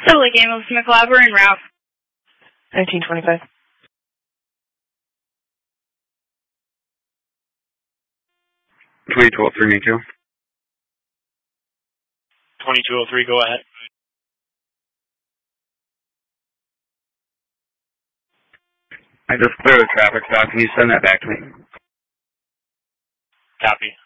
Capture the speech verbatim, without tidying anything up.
Double game of McLauber and Ralph. nineteen twenty-five. twenty-two oh three, Nico. twenty-two oh three, go ahead. I just cleared the traffic stop. Can you send that back to me? Copy.